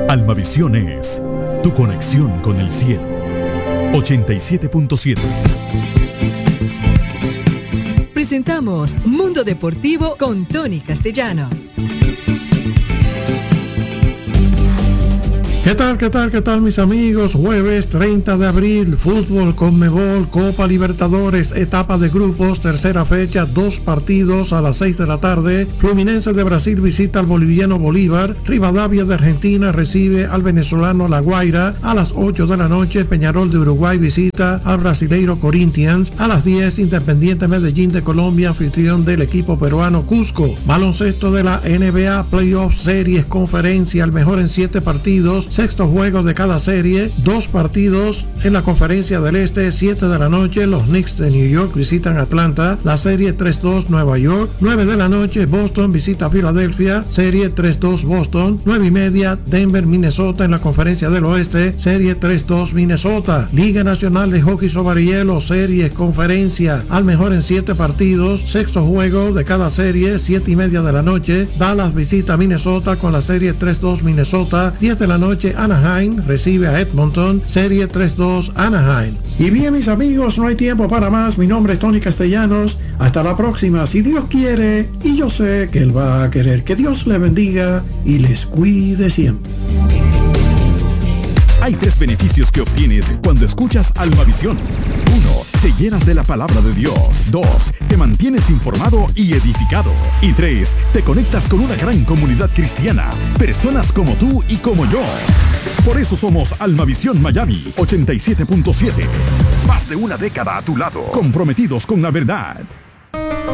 Almavisión es tu conexión con el cielo. 87.7. Presentamos Mundo Deportivo con Tony Castellanos. ¿Qué tal mis amigos? Jueves 30 de abril, fútbol, Conmebol, Copa Libertadores, etapa de grupos, tercera fecha, 2 partidos a las 6 de la tarde. Fluminense de Brasil visita al boliviano Bolívar. Rivadavia de Argentina recibe al venezolano La Guaira. A las 8 de la noche, Peñarol de Uruguay visita al brasileiro Corinthians. A las 10, Independiente Medellín de Colombia, anfitrión del equipo peruano Cusco. Baloncesto de la NBA, Playoffs, Series, Conferencia, el mejor en 7 partidos. Sexto juego de cada serie, 2 partidos en la Conferencia del Este, 7 de la noche, los Knicks de New York visitan Atlanta, la serie 3-2 Nueva York, 9 de la noche, Boston visita Filadelfia, serie 3-2 Boston, 9:30, Denver, Minnesota en la Conferencia del Oeste, serie 3-2 Minnesota, Liga Nacional de Hockey sobre Hielo, serie Conferencia, al mejor en 7 partidos, sexto juego de cada serie, 7:30 de la noche, Dallas visita Minnesota con la serie 3-2 Minnesota, 10 de la noche, Anaheim recibe a Edmonton, serie 3-2 Anaheim. Y bien mis amigos, no hay tiempo para más. Mi nombre es Tony Castellanos. Hasta la próxima, si Dios quiere, y yo sé que Él va a querer. Que Dios le bendiga y les cuide siempre. Hay 3 beneficios que obtienes cuando escuchas Almavisión. 1. Te llenas de la palabra de Dios. 2. Te mantienes informado y edificado. Y 3. Te conectas con una gran comunidad cristiana. Personas como tú y como yo. Por eso somos Almavisión Miami 87.7. Más de una década a tu lado. Comprometidos con la verdad.